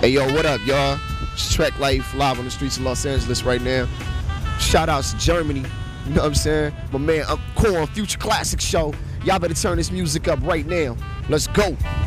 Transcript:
Hey yo, what up, y'all? It's Trek Life live on the streets of Los Angeles right now. Shout outs to Germany, you know what I'm saying? My man Corn, Future Classic Show. Y'all better turn this music up right now. Let's go.